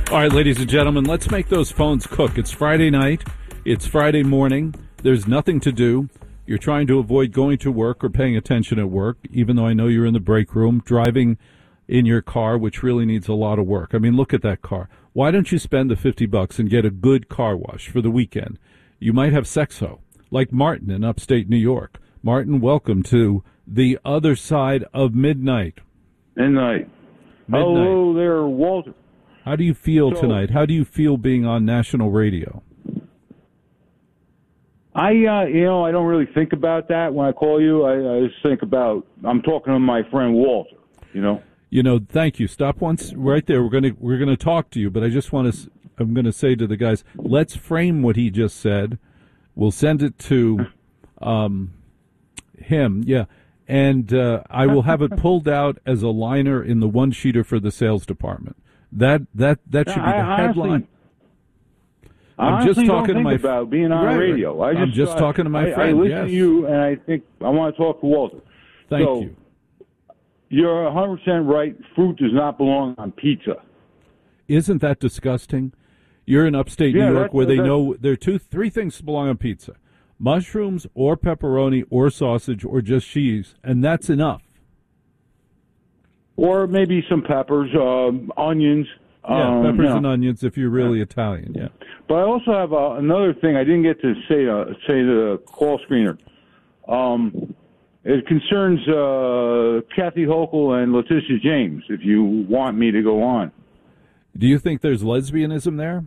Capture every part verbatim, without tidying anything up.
All right, ladies and gentlemen, let's make those phones cook. It's Friday night. It's Friday morning. There's nothing to do. You're trying to avoid going to work or paying attention at work, even though I know you're in the break room, driving in your car, which really needs a lot of work. I mean, look at that car. Why don't you spend the fifty bucks and get a good car wash for the weekend? You might have Sexo, like Martin in upstate New York. Martin, welcome to the other side of midnight. Midnight. Midnight. Hello there, Walter. How do you feel So- tonight? How do you feel being on national radio? I, uh, you know, I don't really think about that when I call you. I, I just think about I'm talking to my friend Walter. You know. You know, thank you. Stop once right there. We're gonna we're gonna talk to you, but I just want to. I'm gonna say to the guys, let's frame what he just said. We'll send it to um, him. Yeah, and uh, I will have it pulled out as a liner in the one sheeter for the sales department. That that that should be the I, headline. Honestly, I'm honestly just talking don't to think my about being on right, radio. I just, I'm just uh, talking to my I, friend. I listen yes. to you, and I think I want to talk to Walter. Thank so, you. You're one hundred percent right. Fruit does not belong on pizza. Isn't that disgusting? You're in upstate Yeah, New York that's- where they that's- know there are two, three things belong on pizza: mushrooms or pepperoni or sausage or just cheese, and that's enough. Or maybe some peppers, um, onions. Yeah, um, peppers you know. and onions if you're really Italian. Yeah. But I also have uh, another thing I didn't get to say uh, say to the call screener. Um, it concerns uh, Kathy Hochul and Letitia James. If you want me to go on. Do you think there's lesbianism there?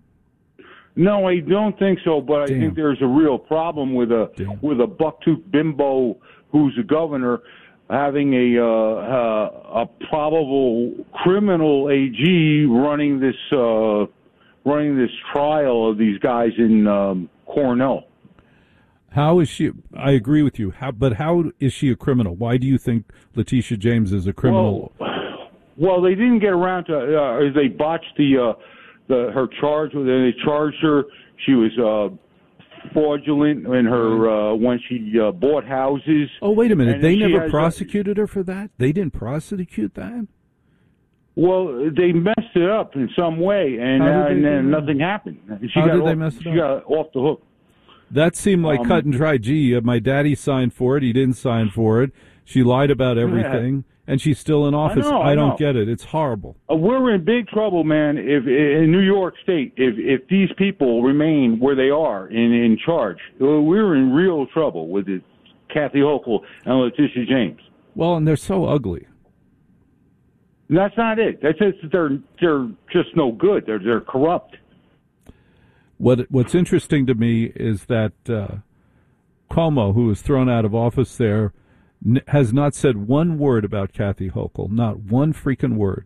No, I don't think so. But Damn. I think there's a real problem with a Damn. with a bucktooth bimbo who's a governor having a uh, uh, a probable criminal A G running this uh, running this trial of these guys in um, Cornell. How is she? I agree with you. How, but how is she a criminal? Why do you think Letitia James is a criminal? Well, well they didn't get around to. Uh, they botched the uh, the her charge. They charged her. She was uh, fraudulent in her uh, when she uh, bought houses. Oh, wait a minute. And They she never has a- prosecuted her for that? They didn't prosecute that? Well, they messed it up in some way, and, How did uh, they and do then that? nothing happened. She How got did off, they mess it she up? got off the hook. That seemed like Um, cut and dry. Gee, uh, my daddy signed for it. He didn't sign for it. She lied about everything, and she's still in office. know, I don't know. get it. It's horrible. Uh, we're in big trouble, man. If in New York State, if if these people remain where they are in in charge, uh, we're in real trouble with it. Kathy Hochul and Letitia James. Well, and they're so ugly. And that's not it. That's just they're they're just no good. They're they're corrupt. What What's interesting to me is that uh, Cuomo, who was thrown out of office there, n- has not said one word about Kathy Hochul. Not one freaking word.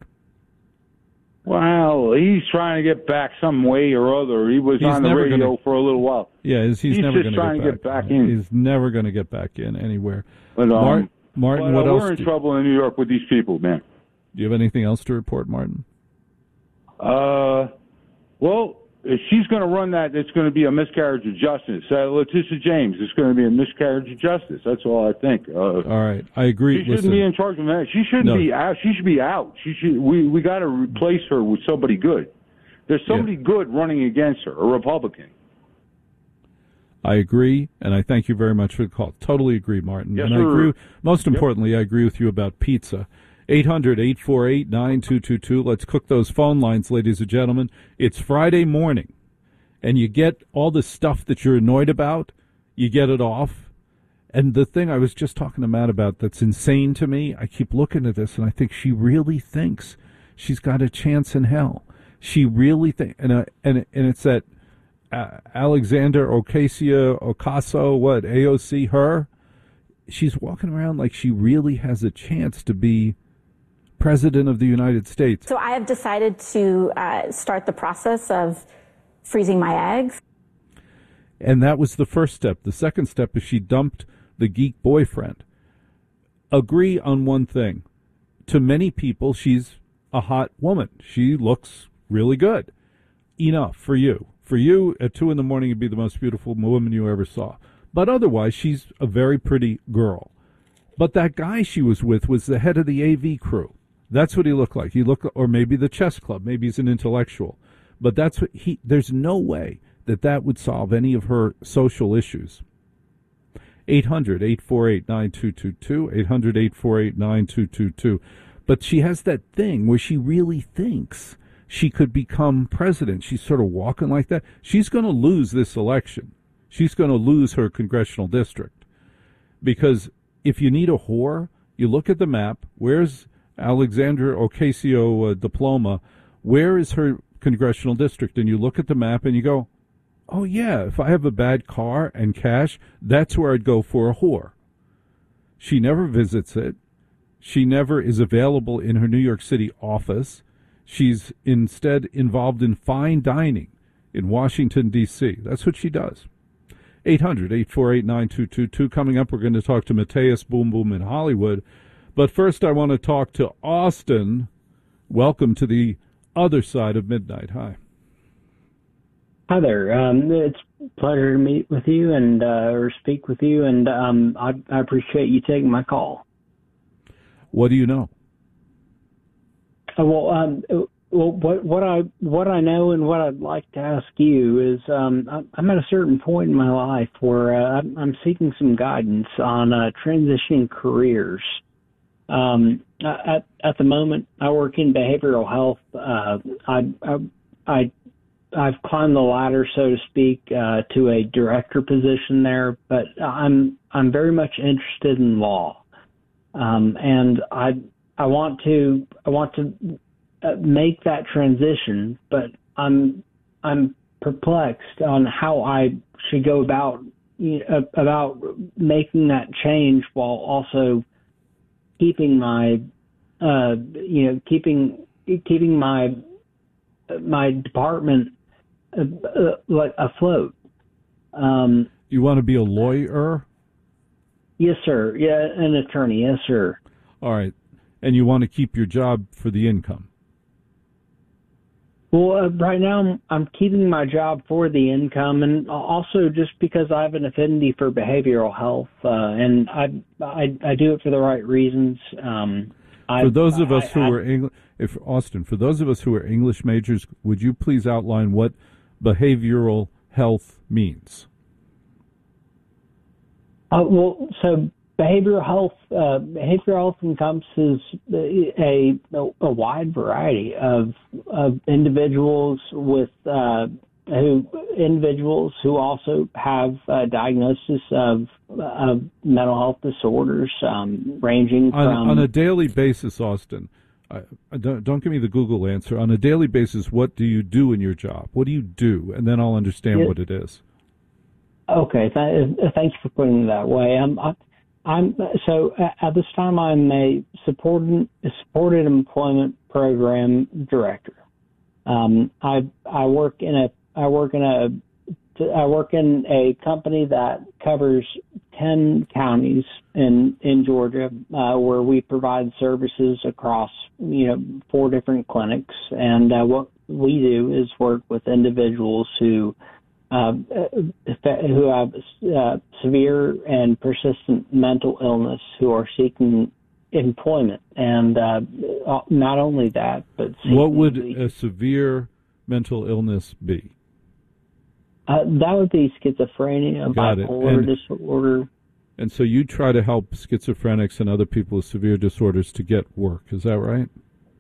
Well, he's trying to get back some way or other. He was He's on the never radio gonna- for a little while. Yeah, he's, he's, He's never just going trying to to get back in. He's never going to get back in anywhere. But, um, Mar- Martin, but, what uh, else? We're in do, trouble in New York with these people, man. do you have anything else to report, Martin? Uh, well, if she's going to run that, it's going to be a miscarriage of justice. Uh, Letitia James, it's going to be a miscarriage of justice. That's all I think. Uh, All right, I agree. she shouldn't Listen, be in charge of that. She shouldn't No. be out. She should be out. She should. We we got to replace her with somebody good. There's somebody Yeah. good running against her, a Republican. I agree, and I thank you very much for the call. Totally agree, Martin. Yes, and I sir. agree. Most importantly, I agree with you about pizza. eight hundred, eight four eight, nine two two two. Let's cook those phone lines, ladies and gentlemen. It's Friday morning, and you get all the stuff that you're annoyed about, you get it off. And the thing I was just talking to Matt about that's insane to me, I keep looking at this, and I think she really thinks she's got a chance in hell. She really thinks, and, uh, and, and it's that uh, Alexander Ocasio, Ocasio, what, A O C, her? She's walking around like she really has a chance to be President of the United States. So I have decided to uh, start the process of freezing my eggs. And that was the first step. The second step is she dumped the geek boyfriend. Agree on one thing. To many people, she's a hot woman. She looks really good. Enough for you. For you, at two in the morning, you'd be the most beautiful woman you ever saw. But otherwise, she's a very pretty girl. But that guy she was with was the head of the A V crew. That's what he looked like. He looked, or maybe the chess club. Maybe he's an intellectual, but that's what he. There's no way that that would solve any of her social issues. eight hundred, eight four eight, nine two two two, eight hundred, eight four eight, nine two two two. But she has that thing where she really thinks she could become president. She's sort of walking like that. She's going to lose this election. She's going to lose her congressional district. Because if you need a whore, you look at the map. Where's Alexandra Ocasio uh, Diploma? Where is her congressional district? And you look at the map and you go, oh, yeah, if I have a bad car and cash, that's where I'd go for a whore. She never visits it. She never is available in her New York City office. She's instead involved in fine dining in Washington, D C That's what she does. eight hundred, eight four eight, nine two two two. Coming up, we're going to talk to Mateus Boom Boom in Hollywood. But first, I want to talk to Austin. Welcome to the other side of midnight. Hi. Hi there. Um, it's a pleasure to meet with you and uh, or speak with you, and um, I, I appreciate you taking my call. What do you know? Uh, well, um, well, what what I what I know and what I'd like to ask you is, um, I'm at a certain point in my life where uh, I'm, I'm seeking some guidance on uh, transitioning careers. Um, at at the moment, I work in behavioral health. Uh, I, I I I've climbed the ladder, so to speak, uh, to a director position there, but I'm I'm very much interested in law, um, and I I want to I want to make that transition, but I'm I'm perplexed on how I should go about you know, about making that change while also keeping my uh, you know keeping keeping my my department uh, uh, like afloat. Um, you want to be a lawyer? Yes, sir. Yeah, an attorney. Yes, sir. All right, and you want to keep your job for the income? Well, uh, right now I'm, I'm keeping my job for the income, and also just because I have an affinity for behavioral health, uh, and I, I I do it for the right reasons. Um, I, for those of us I, who I, are English, if Austin, for those of us who are English majors, would you please outline what behavioral health means? Uh, well, so behavioral health, uh, behavioral health encompasses a, a, a wide variety of, of individuals with uh, who individuals who also have a diagnosis of, of mental health disorders, um, ranging on, from on a daily basis. Austin, I, I don't, don't give me the Google answer. On a daily basis, what do you do in your job? What do you do, and then I'll understand it, what it is. Okay, th- thanks for putting it that way. Um, I, I'm so at this time I'm a supported supported employment program director. Um, I I work in a I work in a I work in a company that covers ten counties in in Georgia, uh, where we provide services across you know four different clinics, and uh, what we do is work with individuals who. Uh, who have uh, severe and persistent mental illness who are seeking employment. And uh, not only that, but... What would a severe mental illness be? Uh, that would be schizophrenia, Got bipolar and, disorder. And so you try to help schizophrenics and other people with severe disorders to get work. Is that right?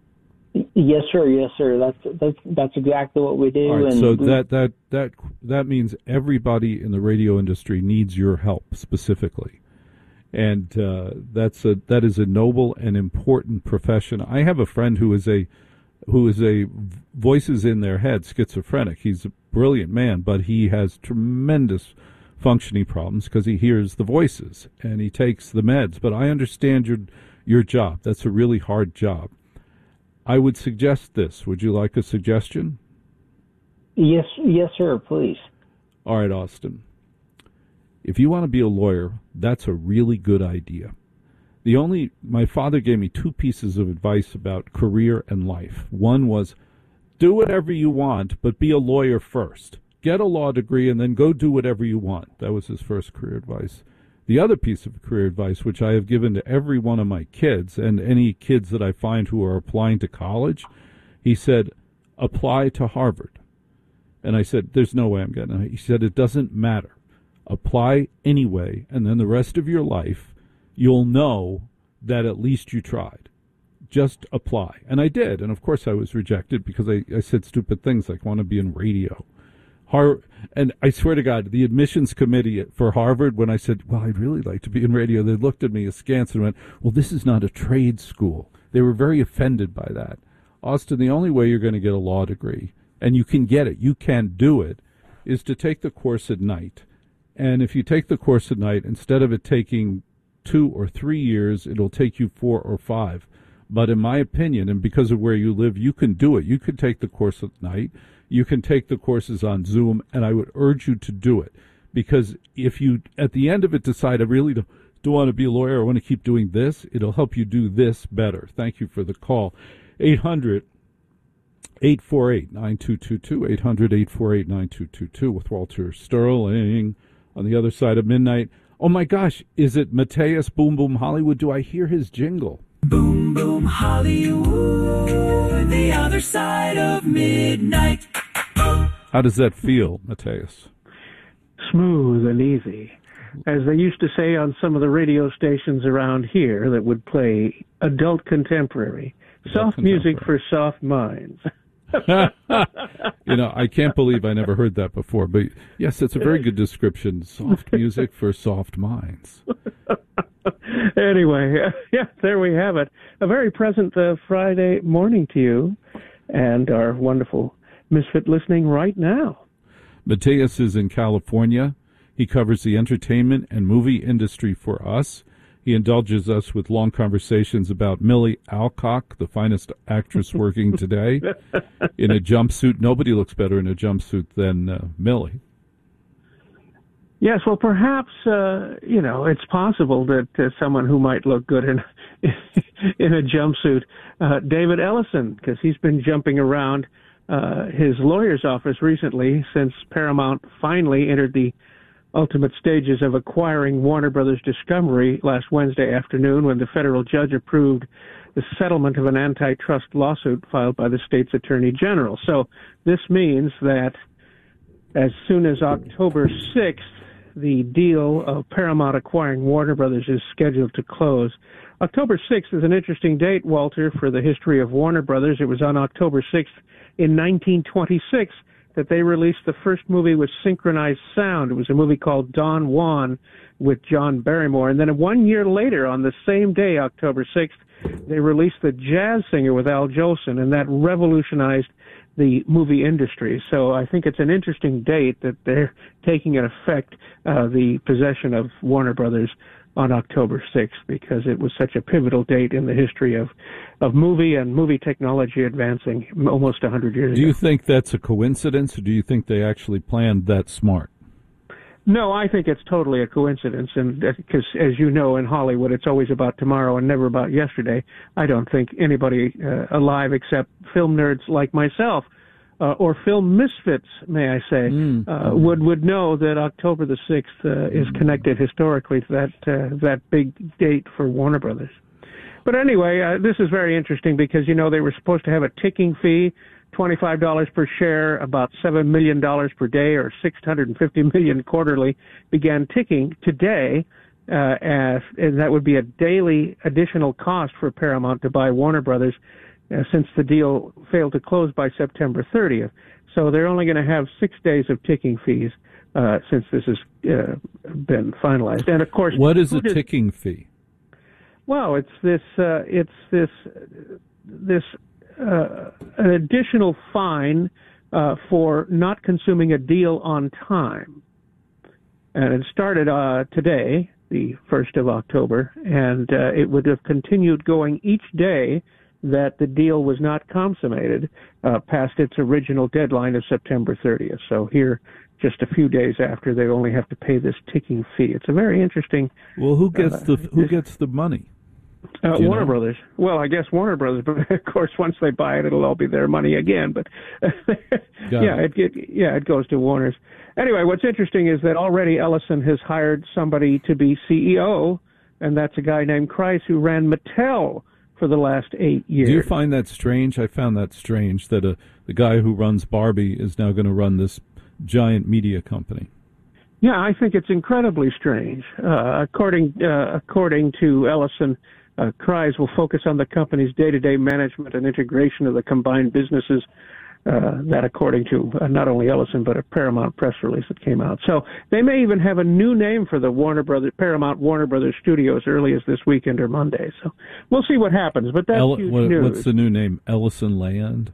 Yes, sir. Yes, sir. That's that's that's exactly what we do. All right, and so we, that that that that means everybody in the radio industry needs your help specifically, and uh, that's a that is a noble and important profession. I have a friend who is a who is a voices in their head schizophrenic. He's a brilliant man, but he has tremendous functioning problems because he hears the voices and he takes the meds. But I understand your your job. That's a really hard job. I would suggest this. Would you like a suggestion? Yes, yes, sir, please. All right, Austin. If you want to be a lawyer, that's a really good idea. The only, my father gave me two pieces of advice about career and life. One was, do whatever you want, but be a lawyer first. Get a law degree and then go do whatever you want. That was his first career advice. The other piece of career advice, which I have given to every one of my kids and any kids that I find who are applying to college, he said, apply to Harvard. And I said, there's no way I'm getting it. He said, it doesn't matter. Apply anyway, and then the rest of your life, you'll know that at least you tried. Just apply. And I did. And, of course, I was rejected because I, I said stupid things like, want to be in radio. Har- and I swear to God, the admissions committee for Harvard, when I said, well, I'd really like to be in radio, they looked at me askance and went, well, this is not a trade school. They were very offended by that. Austin, the only way you're going to get a law degree, and you can get it, you can do it, is to take the course at night. And if you take the course at night, instead of it taking two or three years, it'll take you four or five. But in my opinion, and because of where you live, you can do it. You can take the course at night. You can take the courses on Zoom, and I would urge you to do it. Because if you, at the end of it, decide, I really don't, don't want to be a lawyer, I want to keep doing this, it'll help you do this better. Thank you for the call. eight hundred, eight four eight, nine two two two, eight hundred, eight four eight, nine two two two with Walter Sterling on the other side of midnight. Oh, my gosh, is it Mateus Boom Boom Hollywood? Do I hear his jingle? Boom Boom Hollywood, the other side of midnight. How does that feel, Mateus? Smooth and easy. As they used to say on some of the radio stations around here that would play adult contemporary. Adult soft contemporary. music for soft minds. You know, I can't believe I never heard that before. But yes, it's a very good description. Soft music for soft minds. Anyway, yeah, there we have it. A very pleasant uh, Friday morning to you and our wonderful Misfit listening right now. Mateus is in California. He covers the entertainment and movie industry for us. He indulges us with long conversations about Millie Alcock, the finest actress working today, in a jumpsuit. Nobody looks better in a jumpsuit than uh, Millie. Yes, well, perhaps, uh, you know, it's possible that uh, someone who might look good in in a jumpsuit, uh, David Ellison, because he's been jumping around uh, his lawyer's office recently since Paramount finally entered the ultimate stages of acquiring Warner Brothers Discovery last Wednesday afternoon when the federal judge approved the settlement of an antitrust lawsuit filed by the state's attorney general. So this means that as soon as October sixth, the deal of Paramount acquiring Warner Brothers is scheduled to close. October sixth is an interesting date, Walter, for the history of Warner Brothers. It was on October sixth in nineteen twenty-six that they released the first movie with synchronized sound. It was a movie called Don Juan with John Barrymore. And then one year later, on the same day, October sixth, they released The Jazz Singer with Al Jolson, and that revolutionized the movie industry. So I think it's an interesting date that they're taking in effect uh, the possession of Warner Brothers on October sixth, because it was such a pivotal date in the history of, of movie and movie technology advancing almost one hundred years ago. Do you think that's a coincidence, or do you think they actually planned that smart? No, I think it's totally a coincidence, and because, as you know, in Hollywood, it's always about tomorrow and never about yesterday. I don't think anybody uh, alive except film nerds like myself, uh, or film misfits, may I say, mm. uh, would would know that October the sixth uh, is connected historically to that uh, that big date for Warner Brothers. But anyway, uh, this is very interesting because, you know, they were supposed to have a ticking fee, twenty-five dollars per share, about seven million dollars per day, or six hundred fifty million dollars quarterly, began ticking today, uh, as, and that would be a daily additional cost for Paramount to buy Warner Brothers, uh, since the deal failed to close by September thirtieth. So they're only going to have six days of ticking fees uh, since this has uh, been finalized. And of course, what is a ticking fee? Well, it's this. Uh, it's this. This. Uh, an additional fine uh, for not consuming a deal on time. And it started uh, today, the first of October, and uh, it would have continued going each day that the deal was not consummated uh, past its original deadline of September thirtieth. So here, just a few days after, they only have to pay this ticking fee. It's a very interesting... Well, who gets uh, the who gets the money? Uh, you Warner know? Brothers. Well, I guess Warner Brothers, but of course, once they buy it, it'll all be their money again. But yeah, it. It, it yeah it goes to Warner's. Anyway, what's interesting is that already Ellison has hired somebody to be C E O, and that's a guy named Kreis who ran Mattel for the last eight years. Do you find that strange? I found that strange that a, the guy who runs Barbie is now going to run this giant media company. Yeah, I think it's incredibly strange. Uh, according uh, according to Ellison, uh, Kreis will focus on the company's day-to-day management and integration of the combined businesses. Uh, that, according to uh, not only Ellison but a Paramount press release that came out. So they may even have a new name for the Warner Brothers Paramount Warner Brothers Studios early as this weekend or Monday. So we'll see what happens. But that's El- huge what, news. What's the new name? Ellison Land.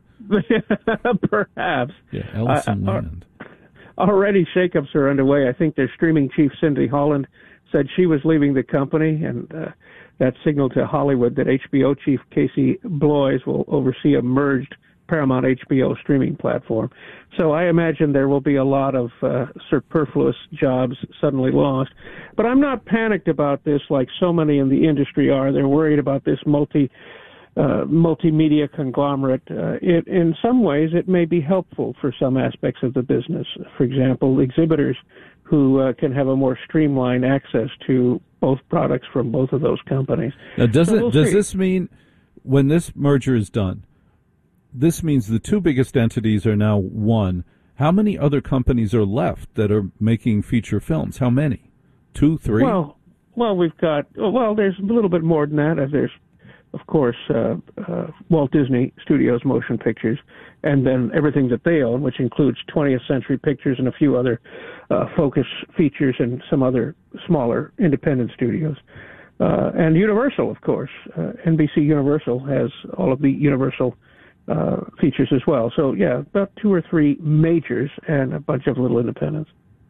Perhaps. Yeah, Ellison uh, Land. Already shakeups are underway. I think their streaming chief, Cindy Holland, said she was leaving the company, and uh, that signaled to Hollywood that H B O chief Casey Bloys will oversee a merged Paramount H B O streaming platform. So I imagine there will be a lot of uh, superfluous jobs suddenly lost. But I'm not panicked about this like so many in the industry are. They're worried about this multi uh, multimedia conglomerate. Uh, it, in some ways, it may be helpful for some aspects of the business. For example, exhibitors who uh, can have a more streamlined access to both products from both of those companies. Now, does so it we'll does see. this mean when this merger is done? This means the two biggest entities are now one. How many other companies are left that are making feature films? How many? Two, three? Well, well, we've got well. There's a little bit more than that. There's, of course, uh, uh, Walt Disney Studios Motion Pictures, and then everything that they own, which includes twentieth Century Pictures and a few other uh, Focus Features and some other smaller independent studios. Uh, and Universal, of course. Uh, N B C Universal has all of the Universal uh, features as well. So, yeah, about two or three majors and a bunch of little independents.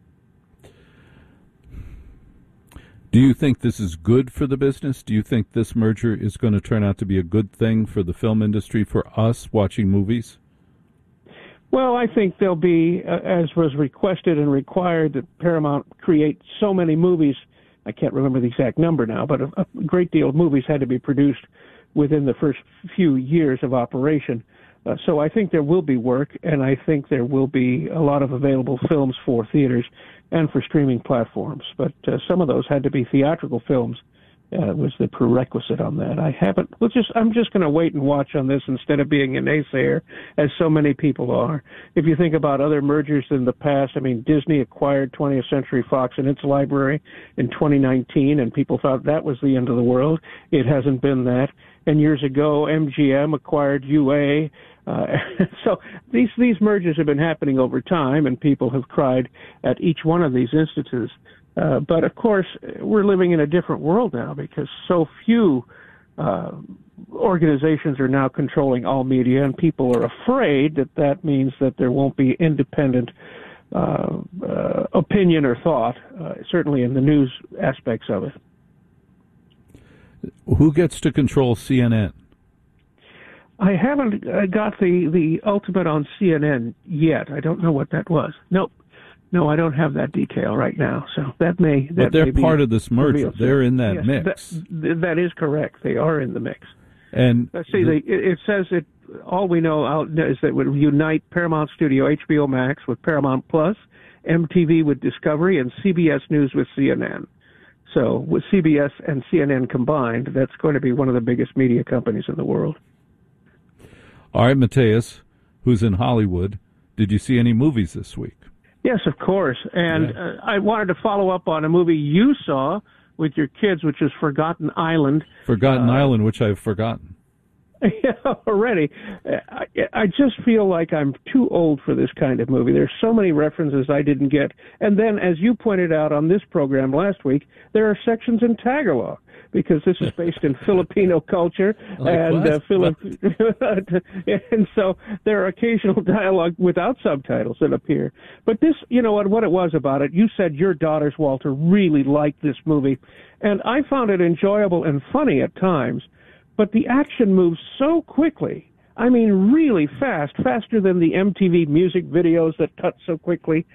Do you think this is good for the business? Do you think this merger is going to turn out to be a good thing for the film industry, for us watching movies? Well, I think there'll be, uh, as was requested and required, that Paramount create so many movies. I can't remember the exact number now, but a, a great deal of movies had to be produced within the first few years of operation. Uh, so I think there will be work, and I think there will be a lot of available films for theaters and for streaming platforms. But uh, some of those had to be theatrical films. Uh, was the prerequisite on that. I haven't. Well, just I'm just going to wait and watch on this instead of being a naysayer, as so many people are. If you think about other mergers in the past, I mean, Disney acquired twentieth Century Fox and its library in twenty nineteen, and people thought that was the end of the world. It hasn't been that. And years ago, M G M acquired U A. Uh, so these these mergers have been happening over time, and people have cried at each one of these instances. Uh, but, of course, we're living in a different world now because so few uh, organizations are now controlling all media, and people are afraid that that means that there won't be independent uh, uh, opinion or thought, uh, certainly in the news aspects of it. Who gets to control C N N? I haven't uh, got the, the ultimate on C N N yet. I don't know what that was. Nope. No, I don't have that detail right now, so that may. That But they're may part be of this merger. revealed. They're in that Yes, mix. That, that is correct. They are in the mix. And Let's see, the- they, it it says it. All we know out is that it would unite Paramount Studio H B O Max with Paramount Plus, M T V with Discovery, and C B S News with C N N. So with C B S and C N N combined, that's going to be one of the biggest media companies in the world. all right, Mateus, who's in Hollywood, did you see any movies this week? Yes, of course. And Yeah. uh, I wanted to follow up on a movie you saw with your kids, which is Forgotten Island. Forgotten Uh, Island, which I've forgotten. Yeah, already. I, I just feel like I'm too old for this kind of movie. There's so many references I didn't get. And then, as you pointed out on this program last week, there are sections in Tagalog because this is based in Filipino culture. Like and what? uh, Philip, and so there are occasional dialogue without subtitles that appear. But this, you know what, what it was about it, you said your daughters, Walter, really liked this movie. And I found it enjoyable and funny at times. But the action moves so quickly. I mean, really fast, faster than the M T V music videos that cut so quickly.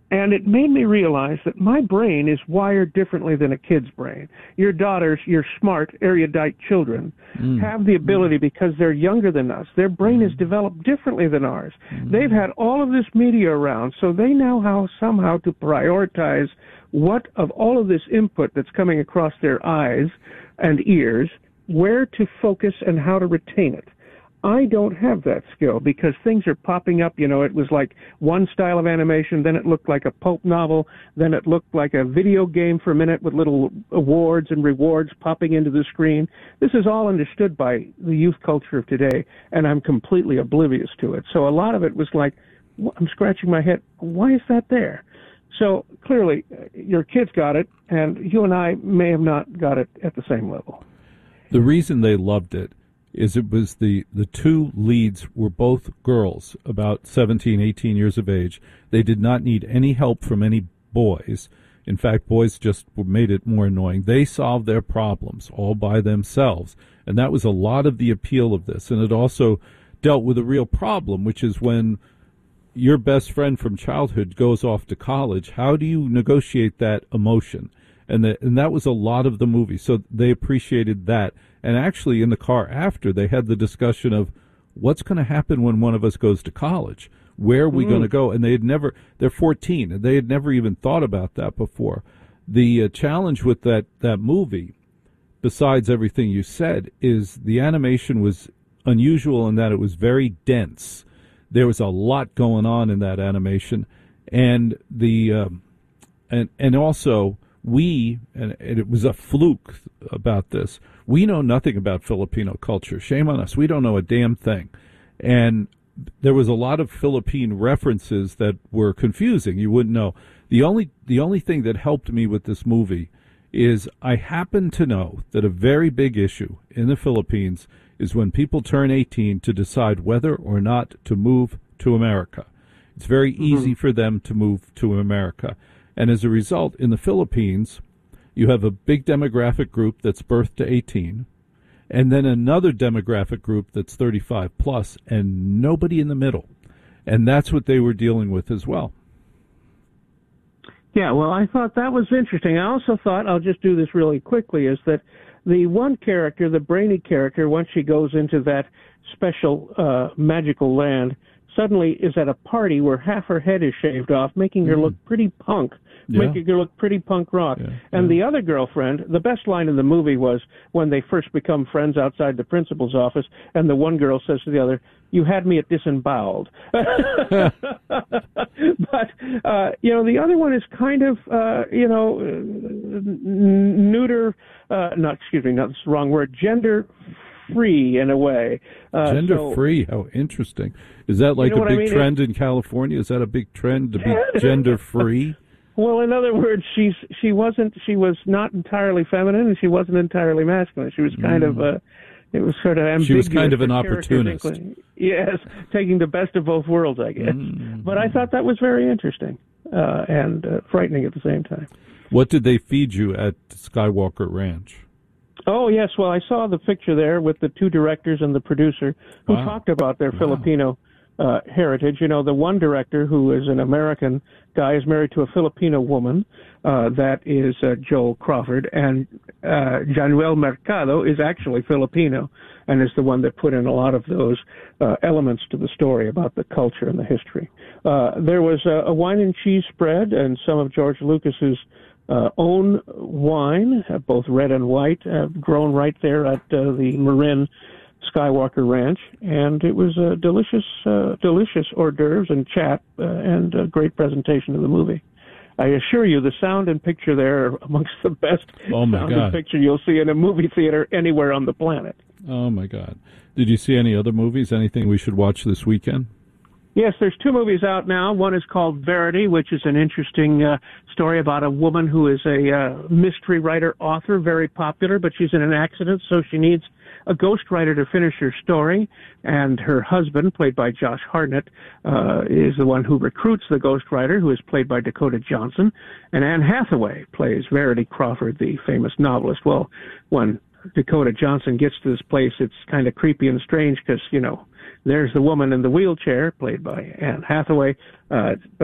And it made me realize that my brain is wired differently than a kid's brain. Your daughters, your smart, erudite children, mm. have the ability, because they're younger than us, their brain mm. is developed differently than ours. Mm. They've had all of this media around, so they know how somehow to prioritize what of all of this input that's coming across their eyes and ears, where to focus and how to retain it. I don't have that skill because things are popping up. You know, it was like one style of animation, then it looked like a pulp novel, then it looked like a video game for a minute with little awards and rewards popping into the screen. This is all understood by the youth culture of today, and I'm completely oblivious to it. So a lot of it was like, I'm scratching my head, why is that there? So clearly, your kids got it, and you and I may have not got it at the same level. The reason they loved it is it was the, the two leads were both girls, about seventeen, eighteen years of age. They did not need any help from any boys. In fact, boys just made it more annoying. They solved their problems all by themselves, and that was a lot of the appeal of this. And it also dealt with a real problem, which is when your best friend from childhood goes off to college, how do you negotiate that emotion? And, the, and that was a lot of the movie. So they appreciated that. And actually, in the car after, they had the discussion of what's going to happen when one of us goes to college? Where are we mm. going to go? And they had never, they're fourteen, and they had never even thought about that before. The uh, challenge with that, that movie, besides everything you said, is the animation was unusual in that it was very dense. There was a lot going on in that animation. And the, um, and, and also, we, and it was a fluke about this, we know nothing about Filipino culture. Shame on us. We don't know a damn thing. And there was a lot of Philippine references that were confusing. You wouldn't know. The only, the only thing that helped me with this movie is I happen to know that a very big issue in the Philippines is when people turn eighteen to decide whether or not to move to America. It's very mm-hmm. easy for them to move to America. And as a result, in the Philippines, you have a big demographic group that's birthed to eighteen, and then another demographic group that's thirty-five plus, and nobody in the middle. And that's what they were dealing with as well. Yeah, well, I thought that was interesting. I also thought, I'll just do this really quickly, is that the one character, the brainy character, once she goes into that special uh, magical land, suddenly is at a party where half her head is shaved off, making her mm. look pretty punk, yeah. making her look pretty punk rock. Yeah. And yeah. the other girlfriend, the best line in the movie was when they first become friends outside the principal's office, and the one girl says to the other, "You had me at disemboweled." But, uh, you know, the other one is kind of, uh, you know, neuter, uh, not, excuse me, not that's the wrong word, gender free in a way. Uh, Gender so, free? How interesting. Is that like you know a big I mean? trend in California? Is that a big trend to be gender free? Well, in other words, she's she wasn't she was not entirely feminine and she wasn't entirely masculine. She was kind mm. of uh it was sort of ambiguous. She was kind of an opportunist. Yes, taking the best of both worlds, I guess. Mm. But I thought that was very interesting uh, and uh, frightening at the same time. What did they feed you at Skywalker Ranch? Oh, yes. Well, I saw the picture there with the two directors and the producer who wow. talked about their wow. Filipino uh, heritage. You know, the one director, who is an American guy, is married to a Filipino woman. Uh, that is uh, Joel Crawford. And uh, Januel Mercado is actually Filipino and is the one that put in a lot of those uh, elements to the story about the culture and the history. Uh, there was a, a wine and cheese spread and some of George Lucas's Uh, own wine, uh, both red and white, uh, grown right there at uh, the Marin Skywalker Ranch, and it was a delicious, uh, delicious hors d'oeuvres and chat uh, and a great presentation of the movie. I assure you, the sound and picture there are amongst the best oh my sound God. and picture you'll see in a movie theater anywhere on the planet. Oh my God! Did you see any other movies? Anything we should watch this weekend? Yes, there's two movies out now. One is called Verity, which is an interesting uh, story about a woman who is a uh, mystery writer, author, very popular, but she's in an accident, so she needs a ghostwriter to finish her story. And her husband, played by Josh Hartnett, uh, is the one who recruits the ghostwriter, who is played by Dakota Johnson. And Anne Hathaway plays Verity Crawford, the famous novelist. Well, when Dakota Johnson gets to this place, it's kind of creepy and strange because, you know, there's the woman in the wheelchair, played by Anne Hathaway. Uh, but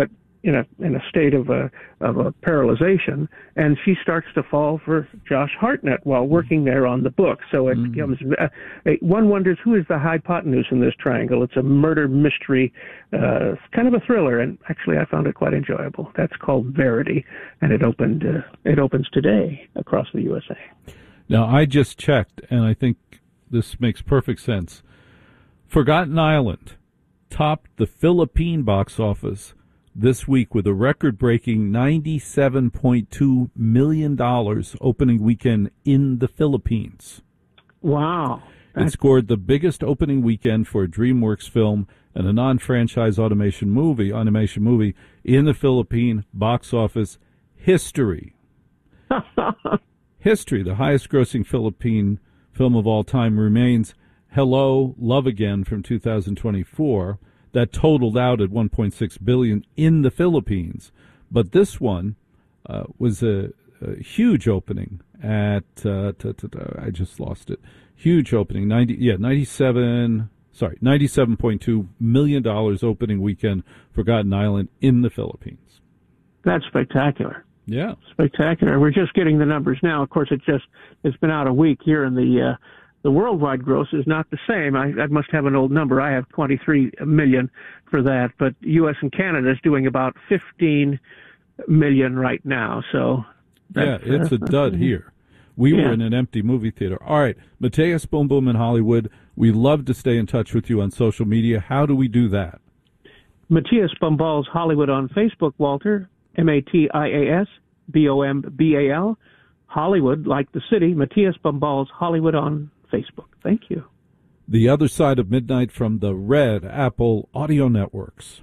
in a in a state of a of a paralyzation, and she starts to fall for Josh Hartnett while working there on the book. So it mm-hmm. becomes uh, one wonders who is the hypotenuse in this triangle. It's a murder mystery, uh, kind of a thriller, and actually I found it quite enjoyable. That's called Verity, and it opened uh, it opens today across the U S A. Now I just checked, and I think this makes perfect sense. Forgotten Island topped the Philippine box office this week with a record-breaking ninety-seven point two million dollars opening weekend in the Philippines. Wow. It scored the biggest opening weekend for a DreamWorks film and a non-franchise automation movie, animation movie in the Philippine box office history. History. The highest-grossing Philippine film of all time remains Hello, Love Again from two thousand twenty-four. That totaled out at one point six billion dollars in the Philippines. But this one uh, was a, a huge opening at, uh, t- t- t- I just lost it, huge opening, ninety yeah, ninety-seven, sorry, ninety-seven point two million dollars opening weekend, Forgotten Island in the Philippines. That's spectacular. Yeah. Spectacular. We're just getting the numbers now. Of course, it just, it's been out a week here in the, uh, the worldwide gross is not the same. I, I must have an old number. I have twenty-three million for that, but U S and Canada is doing about fifteen million right now. So yeah, it's a dud here. We yeah. were in an empty movie theater. All right, Matthias Boom Boom in Hollywood. We love to stay in touch with you on social media. How do we do that? Matthias Bombals Hollywood on Facebook, Walter, M A T I A S B O M B A L, Hollywood, like the city, Matthias Bombals Hollywood on Facebook. Thank you. The Other Side of Midnight from the Red Apple Audio Networks.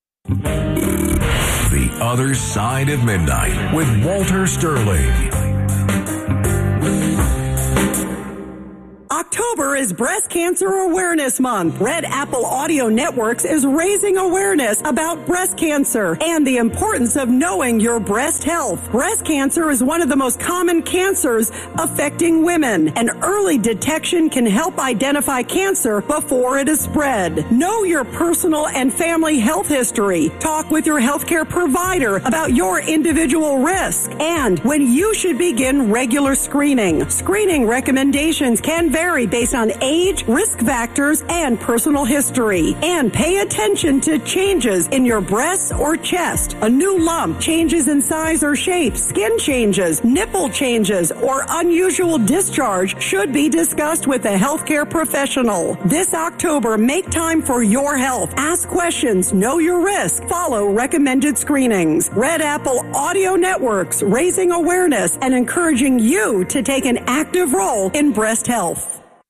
The Other Side of Midnight with Walter Sterling. October is Breast Cancer Awareness Month. Red Apple Audio Networks is raising awareness about breast cancer and the importance of knowing your breast health. Breast cancer is one of the most common cancers affecting women, and early detection can help identify cancer before it is spread. Know your personal and family health history. Talk with your healthcare provider about your individual risk and when you should begin regular screening. Screening recommendations can vary based on age, risk factors, and personal history. And pay attention to changes in your breasts or chest. A new lump, changes in size or shape, skin changes, nipple changes, or unusual discharge should be discussed with a healthcare professional. This October, make time for your health. Ask questions, know your risk, follow recommended screenings. Red Apple Audio Networks, raising awareness and encouraging you to take an active role in breast health.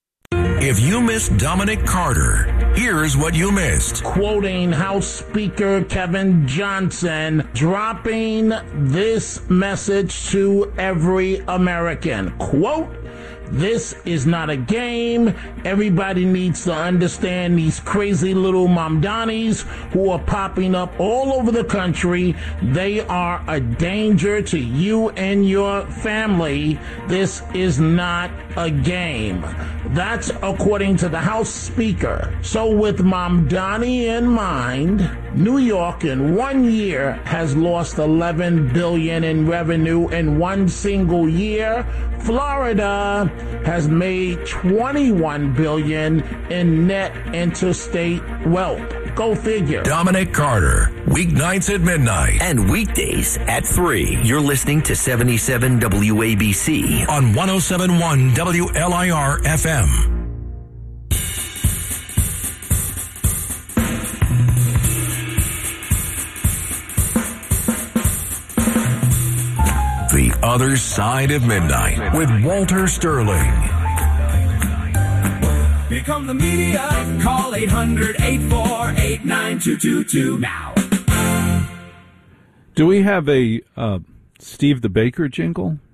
If you missed Dominic Carter, here's what you missed. Quoting House Speaker Kevin Johnson, dropping this message to every American. Quote, "This is not a game. Everybody needs to understand these crazy little Mamdanis who are popping up all over the country. They are a danger to you and your family. This is not a game." That's according to the House Speaker. So with Mamdani in mind, New York in one year has lost eleven billion dollars in revenue in one single year. Florida has made twenty-one billion dollars in net interstate wealth. Go figure. Dominic Carter, weeknights at midnight. And weekdays at three. You're listening to seventy-seven W A B C. On one oh seven point one W L I R F M. The Other Side of Midnight with Walter Sterling. Become the media. Call eight hundred, eight four eight, nine two two two now. Do we have a uh, Steve the Baker jingle?